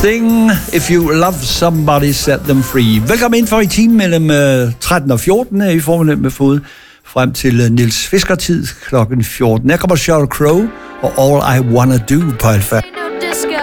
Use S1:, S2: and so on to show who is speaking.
S1: Sting, If You Love Somebody, Set Them Free. Velkommen ind for i timen mellem 13 og 14 her i formiddag med fod frem til Niels Fisker-tid klokken 14. Her kommer Sheryl Crow og All I Wanna Do på Alfa.